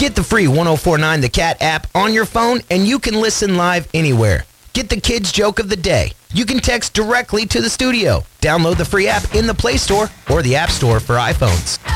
Get the free 1049 The Cat app on your phone, and you can listen live anywhere. Get the kids' joke of the day. You can text directly to the studio. Download the free app in the Play Store or the App Store for iPhones.